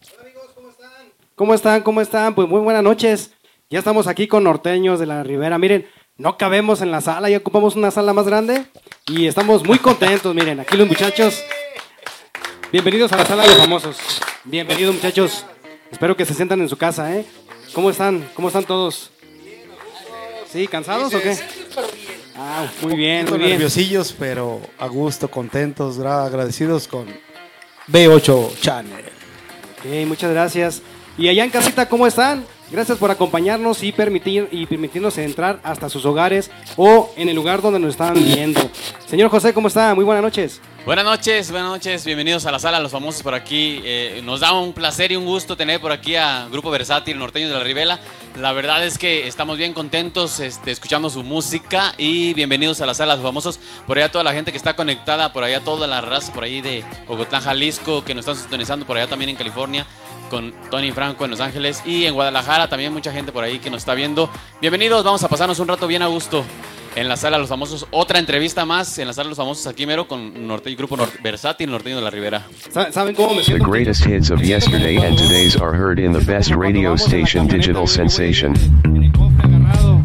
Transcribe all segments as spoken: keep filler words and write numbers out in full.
Hola amigos, ¿cómo están? ¿Cómo están? ¿Cómo están? Pues muy buenas noches. Ya estamos aquí con norteños de la Ribera. Miren, no cabemos en la sala, ya ocupamos una sala más grande y estamos muy contentos. Miren, aquí los muchachos. Bienvenidos a la sala de los famosos. Bienvenidos muchachos. Espero que se sientan en su casa, ¿eh? ¿Cómo están? ¿Cómo están todos? ¿Sí? ¿Cansados o qué? Ah, muy bien, muy bien. Nerviosillos, pero a gusto, contentos, agradecidos con B ocho Channel. Ok, muchas gracias. Y allá en casita, ¿cómo están? Gracias por acompañarnos y, permitir, y permitirnos entrar hasta sus hogares o en el lugar donde nos están viendo. Señor José, ¿cómo está? Muy buenas noches. Buenas noches, buenas noches. Bienvenidos a la sala de los famosos por aquí. Eh, nos da un placer y un gusto tener por aquí a Grupo Versátil, Norteños de la Ribera. La verdad es que estamos bien contentos este, escuchando su música y bienvenidos a la sala de los famosos. Por allá toda la gente que está conectada, por allá toda la raza por ahí de Ocotlán, Jalisco, que nos están sintonizando por allá también en California, con Tony Franco en Los Ángeles y en Guadalajara también mucha gente por ahí que nos está viendo. Bienvenidos, vamos a pasarnos un rato bien a gusto en la sala de los famosos. Otra entrevista más en la sala de los famosos aquí mero con Norte, Grupo Norte, Versátil, Norteño de la Ribera. ¿Saben cómo me siento? The greatest hits of yesterday and today's are heard in the best radio station Digital Sensation. En el cofre agarrado.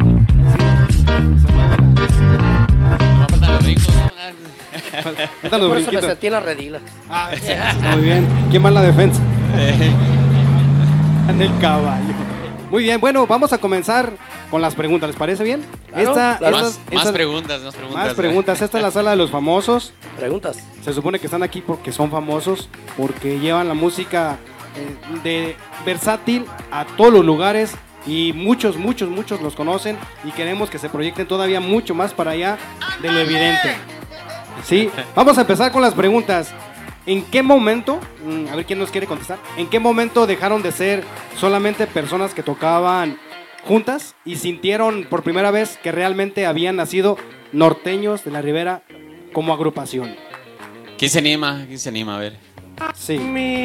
No va a faltar los brincos, Faltan los Por eso me brinquitos. sentí en la redila. Ah, sí, muy bien. ¿Quién va en la defensa? En el caballo. Muy bien, bueno, vamos a comenzar con las preguntas, ¿les parece bien? Claro, Esta, claro. estas- Más, más estas- preguntas, más preguntas. Más preguntas. Esta es la sala de los famosos. Preguntas. Se supone que están aquí porque son famosos, porque llevan la música eh, de Versátil a todos los lugares y muchos, muchos, muchos los conocen y queremos que se proyecten todavía mucho más para allá de lo evidente. Sí, vamos a empezar con las preguntas. ¿En qué momento, mm, a ver quién nos quiere contestar, en qué momento dejaron de ser solamente personas que tocaban juntas y sintieron por primera vez que realmente habían nacido Norteños de la Ribera como agrupación? ¿Quién se anima? ¿Quién se anima? A ver. Sí.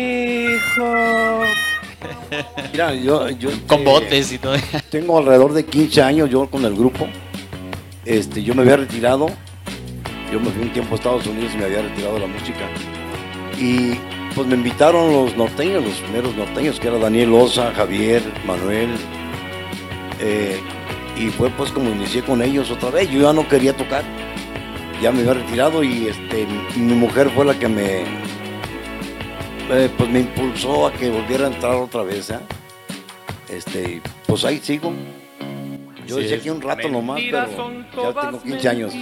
Mira, yo, yo Con eh, botes y todo. tengo alrededor de quince años yo con el grupo. Este, yo me había retirado. Yo me fui un tiempo a Estados Unidos y me había retirado de la música. Y pues me invitaron los norteños, los primeros norteños, que era Daniel Osa, Javier, Manuel. Eh, y fue pues como inicié con ellos otra vez. Yo ya no quería tocar. Ya me había retirado y este, mi mujer fue la que me, eh, pues me impulsó a que volviera a entrar otra vez. ¿eh? Este, pues ahí sigo. Yo Sí, decía es. que un rato nomás, pero ya tengo quince años.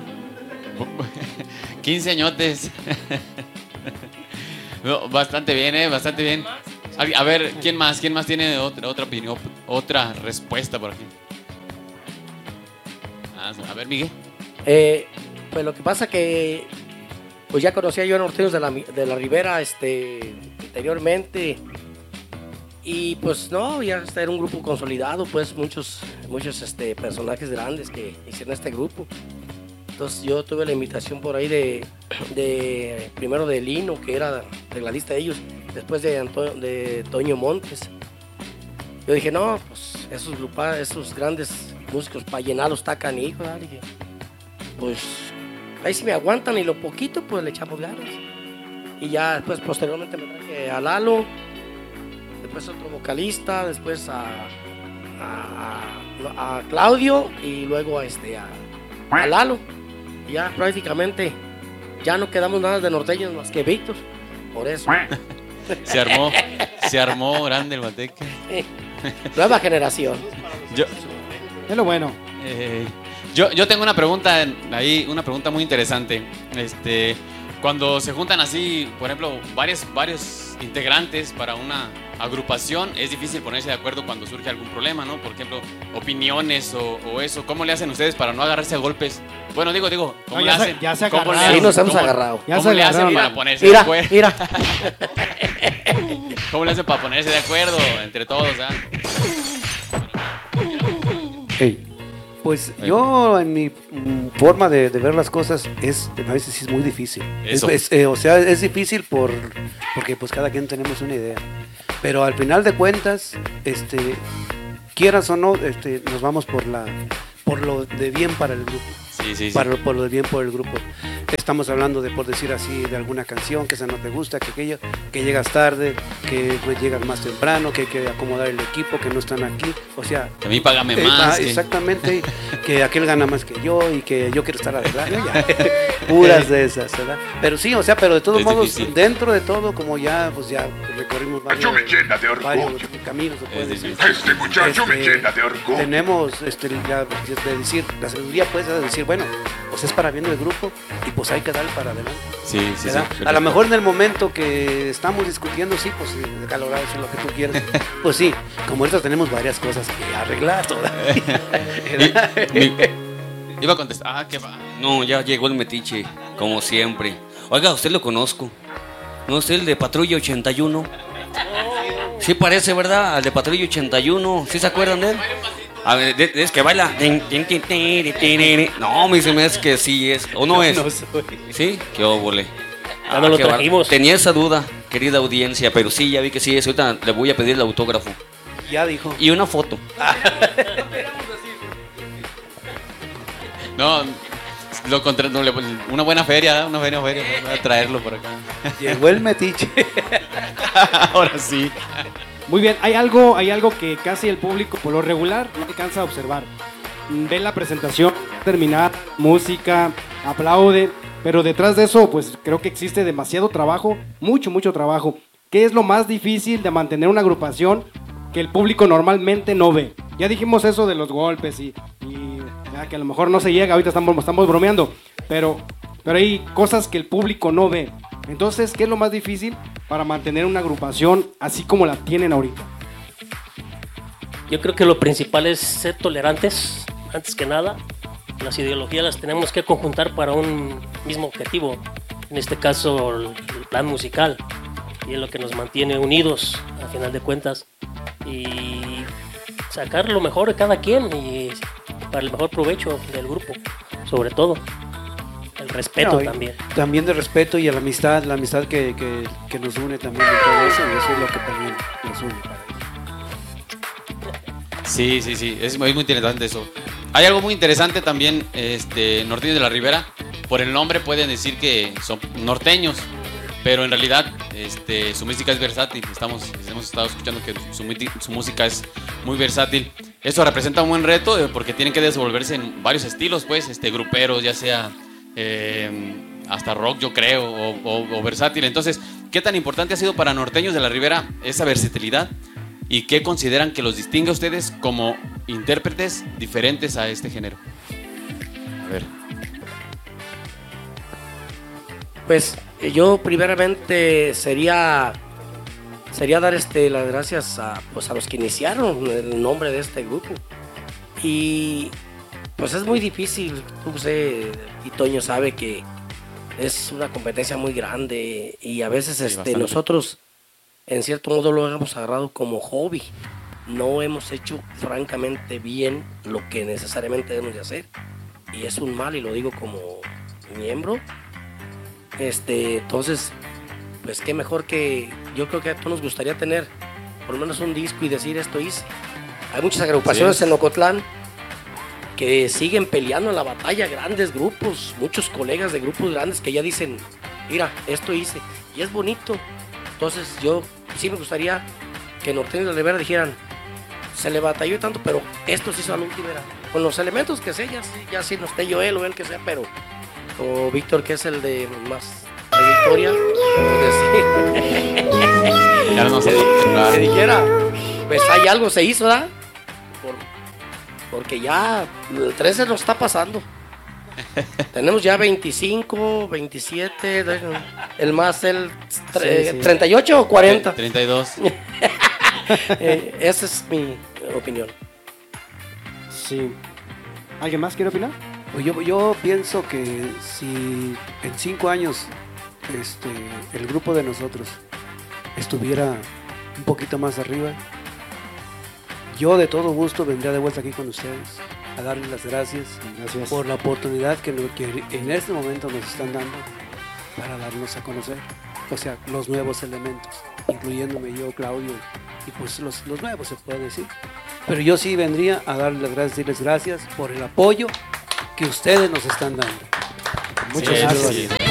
quince añotes. No, bastante bien, eh, bastante bien. A, a ver, ¿quién más? ¿Quién más tiene otra, otra opinión, otra respuesta por aquí? Ah, a ver, Miguel. Eh, pues lo que pasa que pues ya conocía yo a Norteños de la, de la Ribera este, anteriormente. Y pues no, ya este era un grupo consolidado, pues muchos, muchos este, personajes grandes que hicieron este grupo. Entonces yo tuve la invitación por ahí de, de primero de Lino, que era tecladista de ellos, después de, Antonio, de Toño Montes. Yo dije, no, pues esos, grupa, esos grandes músicos para llenarlos está canijo. ¿verdad? Dije, pues ahí si me aguantan y lo poquito, pues le echamos ganas. Y ya después, posteriormente me traje a Lalo, después otro vocalista, después a, a, a Claudio y luego a, este, a, a Lalo. Y ya prácticamente ya no quedamos nada de norteños más que Víctor. Por eso. Se armó, se armó grande el bateque. Nueva generación. Yo, Es lo bueno. eh, yo, yo tengo una pregunta ahí, una pregunta muy interesante. Este, cuando se juntan así, por ejemplo, varios, varios integrantes para una agrupación, es difícil ponerse de acuerdo cuando surge algún problema, ¿no? Por ejemplo, opiniones o, o eso. ¿Cómo le hacen ustedes para no agarrarse a golpes? Bueno, digo, digo, ¿cómo No, le ya se- hacen? ya se ¿Cómo le agarraron. Sí, hacen? nos hemos ¿Cómo- agarrado. Ya ¿Cómo se le hacen agarraron. para ponerse de Mira, acuerdo? mira. ¿Cómo le hacen para ponerse de acuerdo entre todos? ¿ah? Hey, pues yo en mi mm, forma de, de ver las cosas es a veces sí es muy difícil. Es, Eso. es, eh, o sea, es difícil por porque pues cada quien tenemos una idea. Pero al final de cuentas, este, quieras o no, este, nos vamos por la por lo de bien para el grupo. Sí, sí, sí. Para, por lo de bien por el grupo. estamos hablando de, por decir así, de alguna canción que esa no te gusta, que aquello, que llegas tarde, que pues, llegas más temprano, que hay que acomodar el equipo, que no están aquí, o sea... A mí págame eh, más. ah, que... Exactamente, que aquel gana más que yo y que yo quiero estar adelante, ya, puras de esas, ¿verdad? Pero sí, o sea, pero de todos Es modos, difícil. dentro de todo, como ya, pues ya recorrimos varios, Yo me llena de varios orgullo. caminos, se puede Es decir. difícil. Este muchacho me Este, llena de orgullo. Tenemos este, ya, de decir, la sabiduría pues de decir, bueno, pues es para bien del grupo y pues hay que dar para adelante. Sí, sí, sí. ¿verdad? A lo mejor en el momento que estamos discutiendo, sí, pues calorado, eso es lo que tú quieras. Pues sí, como ahorita tenemos varias cosas que arreglar todavía. Mi- Iba a contestar. Ah, qué va. No, ya llegó el metiche, como siempre. Oiga, usted lo conozco. ¿No es el de Patrulla ochenta y uno? Sí parece, ¿verdad? Al de Patrulla ochenta y uno. ¿Sí se acuerdan de él? A ver, de- de- es que baila. No, me dice, me es que sí es. ¿O no es? No soy. ¿Sí? Qué óvole. Ya no lo qué bar- trajimos. Tenía esa duda, querida audiencia, pero sí, ya vi que sí es. Ahorita le voy a pedir el autógrafo. Ya dijo. Y una foto. No, lo contra... no, le- una buena feria, una buena feria. Voy a traerlo por acá. Llegó el metiche. Ahora sí. Muy bien, hay algo, hay algo que casi el público por lo regular no alcanza a observar. Ve la presentación, terminar, música, aplaude, pero detrás de eso pues creo que existe demasiado trabajo, mucho, mucho trabajo. ¿Qué es lo más difícil de mantener una agrupación que el público normalmente no ve? Ya dijimos eso de los golpes y, y ya que a lo mejor no se llega, ahorita estamos, estamos bromeando, pero, pero hay cosas que el público no ve. Entonces, ¿qué es lo más difícil para mantener una agrupación así como la tienen ahorita? Yo creo que lo principal es ser tolerantes, antes que nada. Las ideologías las tenemos que conjuntar para un mismo objetivo, en este caso el, el plan musical, y es lo que nos mantiene unidos a final de cuentas, y sacar lo mejor de cada quien y para el mejor provecho del grupo, sobre todo. El respeto No, y también. También de respeto y a la amistad, la amistad que, que, que nos une también en todo eso, y eso es lo que también nos une. Sí, sí, sí, es muy, muy interesante eso. Hay algo muy interesante también, este, Norteños de la Ribera. Por el nombre pueden decir que son norteños, pero en realidad este, su música es versátil. Estamos, hemos estado escuchando que su, miti- su música es muy versátil. Eso representa un buen reto eh, porque tienen que desenvolverse en varios estilos, pues, este, gruperos, ya sea eh, hasta rock, yo creo, o, o- o versátil. Entonces, ¿qué tan importante ha sido para Norteños de la Ribera esa versatilidad? ¿Y qué consideran que los distingue a ustedes como intérpretes diferentes a este género? A ver. Pues eh, yo primeramente sería sería dar este las gracias a pues a los que iniciaron el nombre de este grupo. Y pues es muy difícil, tú sé, y Toño sabe que es una competencia muy grande y a veces este bastante. nosotros en cierto modo lo hemos agarrado como hobby. No hemos hecho francamente bien lo que necesariamente debemos de hacer. Y es un mal, y lo digo como miembro. Este, entonces, pues qué mejor que yo creo que a todos nos gustaría tener por lo menos un disco y decir esto hice. Hay muchas agrupaciones Sí. en Ocotlán que siguen peleando en la batalla, grandes grupos, muchos colegas de grupos grandes que ya dicen, mira, esto hice, y es bonito. Entonces yo sí me gustaría que Norteños de la Ribera dijeran, se le batalló tanto, pero esto se hizo a la última, era, con los elementos que sea, ya, ya si no esté yo él o él que sea, pero o Víctor, que es el de más trayectoria, pues decir, Ya no sé. que dijera, pues hay algo se hizo, ¿verdad? Por- porque ya el trece nos está pasando. Tenemos ya veinticinco, veintisiete, el más el tre- Sí, sí. treinta y ocho o cuarenta. treinta y dos. Eh, esa es mi opinión. Sí. ¿Alguien más quiere opinar? Pues yo, yo pienso que si en cinco años este, el grupo de nosotros estuviera un poquito más arriba, yo de todo gusto vendría de vuelta aquí con ustedes a darles las gracias, Gracias. por la oportunidad que, no- que en este momento nos están dando para darnos a conocer, o sea, los nuevos elementos, incluyéndome yo, Claudio, y pues los, los nuevos se puede decir. Pero yo sí vendría a darles las gracias, decirles gracias por el apoyo que ustedes nos están dando. Muchas Sí, gracias. sí, sí.